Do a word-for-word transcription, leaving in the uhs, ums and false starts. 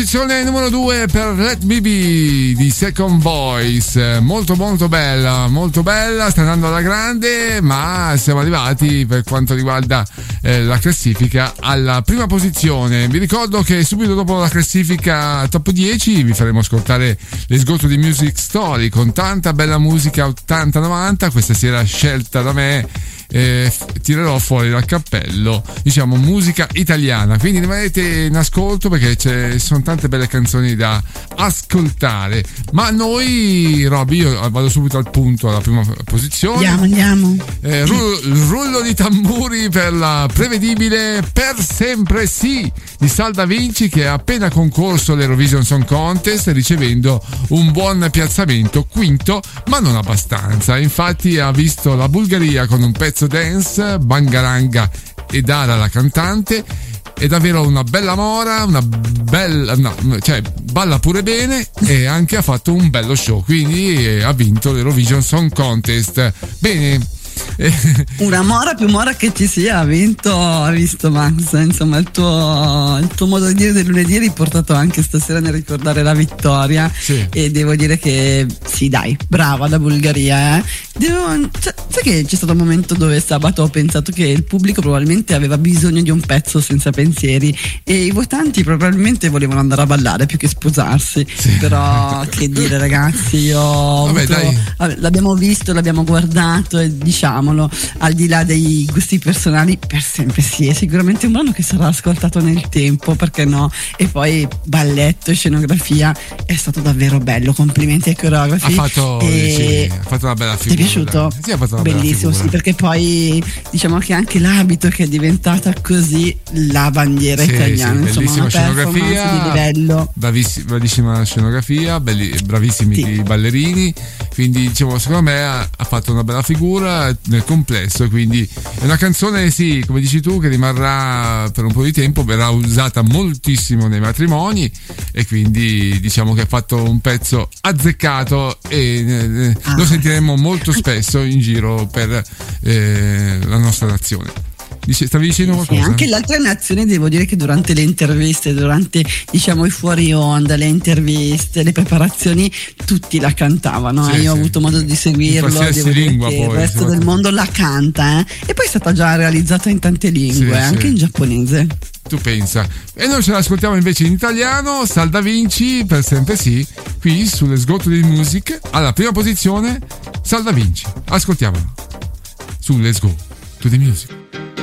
Posizione numero due per Let Me Be di Second Voice, molto molto bella, molto bella, sta andando alla grande, ma siamo arrivati per quanto riguarda eh, la classifica alla prima posizione. Vi ricordo che subito dopo la classifica top dieci vi faremo ascoltare l'esgoto di Music Story con tanta bella musica ottanta novanta, questa sera scelta da me. Eh, tirerò fuori dal cappello, diciamo, musica italiana, quindi rimanete in ascolto perché ci sono tante belle canzoni da ascoltare. Ma noi, Robby, io vado subito al punto, alla prima posizione. Andiamo, andiamo. Eh, ru- rullo di tamburi per la prevedibile Per Sempre Sì di Salda Vinci, che ha appena concorso all'Eurovision Song Contest ricevendo un buon piazzamento, quinto, ma non abbastanza. Infatti ha visto la Bulgaria con un pezzo dance, Bangaranga e Dara la cantante. È davvero una bella mora, una bella, no, cioè balla pure bene e anche ha fatto un bello show, quindi eh, ha vinto l'Eurovision Song Contest. Bene. Una mora più mora che ci sia, ha vinto, ha visto Max, insomma il tuo, il tuo modo di dire del lunedì è riportato anche stasera nel ricordare la vittoria, sì. E devo dire che sì, dai, brava la Bulgaria, eh. Devo, cioè, sai che c'è stato un momento dove sabato ho pensato che il pubblico probabilmente aveva bisogno di un pezzo senza pensieri e i votanti probabilmente volevano andare a ballare più che sposarsi, sì. Però che dire, ragazzi, io Vabbè, avuto, dai. l'abbiamo visto, l'abbiamo guardato e diciamo, al di là dei gusti personali, Per Sempre Sì è sicuramente un brano che sarà ascoltato nel tempo, perché no? E poi balletto e scenografia, è stato davvero bello, complimenti ai coreografi. Ha fatto, e... sì, ha fatto una bella figura. Ti è piaciuto? Sì, ha fatto una bellissimo, bella sì, perché poi diciamo che anche l'abito che è diventata così la bandiera sì, italiana, sì, insomma, una scenografia di livello. Bravissima, bravissima scenografia, belli, bravissimi sì. I ballerini, quindi diciamo, secondo me ha, ha fatto una bella figura nel complesso, quindi è una canzone, sì, come dici tu, che rimarrà per un po' di tempo, verrà usata moltissimo nei matrimoni e quindi diciamo che ha fatto un pezzo azzeccato e eh, ah. lo sentiremo molto spesso in giro per eh, la nostra nazione. Dice, stavi dicendo qualcosa? Sì, anche le altre nazioni, devo dire che durante le interviste, durante diciamo i fuori onda, le interviste, le preparazioni, tutti la cantavano. Sì, eh? Io sì. ho avuto modo di seguirlo, devo lingua, dire che poi, il resto del mondo la canta, eh? E poi è stata già realizzata in tante lingue, sì, anche sì. in giapponese. Tu pensa. E noi ce l'ascoltiamo invece in italiano, Salda Vinci, Per Sempre Sì, qui sull'Esgoto di Music, alla prima posizione, Salda Vinci. Ascoltiamolo su Let's Go to the Music.